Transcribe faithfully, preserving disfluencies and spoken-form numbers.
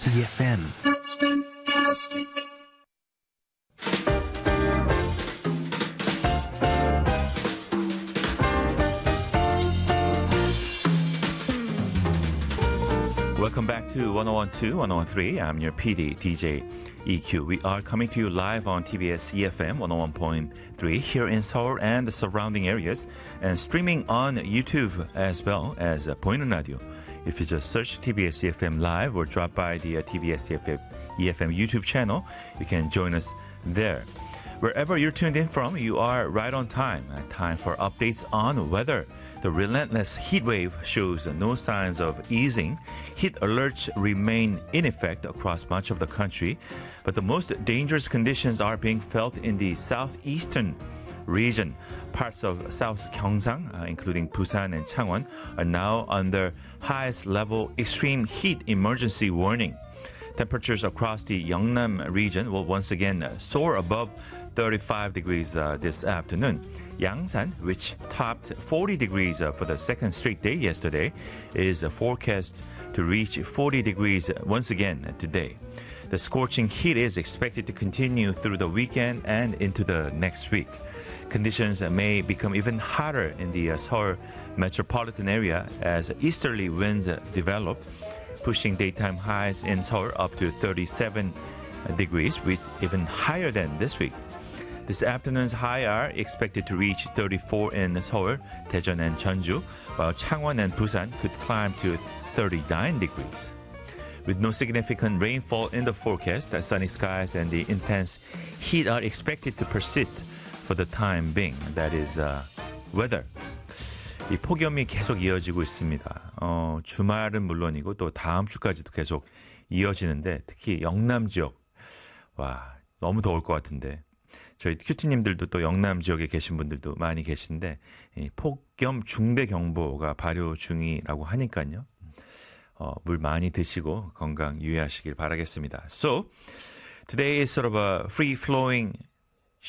E F M. That's fantastic. Welcome back to one oh one point two, one oh one point three. I'm your P D, D J E Q. We are coming to you live on T B S E F M one oh one point three here in Seoul and the surrounding areas, and streaming on YouTube as well as uh, 보이는 라디오. If you just search T B S E F M Live or drop by the uh, T B S E F M, E F M YouTube channel, you can join us there. Wherever you're tuned in from, you are right on time. Uh, time for updates on weather. The relentless heat wave shows no signs of easing. Heat alerts remain in effect across much of the country, but the most dangerous conditions are being felt in the southeastern region. Parts of South Gyeongsang, uh, including Busan and Changwon, are now under highest level extreme heat emergency warning. Temperatures across the Yeongnam region will once again uh, soar above thirty-five degrees uh, this afternoon. Yangsan, which topped forty degrees uh, for the second straight day yesterday, is uh, forecast to reach forty degrees once again today. The scorching heat is expected to continue through the weekend and into the next week. Conditions may become even hotter in the uh, Seoul metropolitan area as easterly winds uh, develop, pushing daytime highs in Seoul up to thirty-seven degrees, with even higher than this week. This afternoon's high are expected to reach thirty-four in Seoul, Daejeon and Jeonju, while Changwon and Busan could climb to thirty-nine degrees. With no significant rainfall in the forecast, sunny skies and the intense heat are expected to persist for the time being. That is uh, weather. 이 폭염이 계속 이어지고 있습니다. 어, 주말은 물론이고 또 다음 주까지도 계속 이어지는데, 특히 영남 지역, 와, 너무 더울 것 같은데, 저희 큐티님들도 또 영남 지역에 계신 분들도 많이 계신데, 이 폭염 중대경보가 발효 중이라고 하니까요. 어, 물 많이 드시고 건강 유의하시길 바라겠습니다. So, today is sort of a free-flowing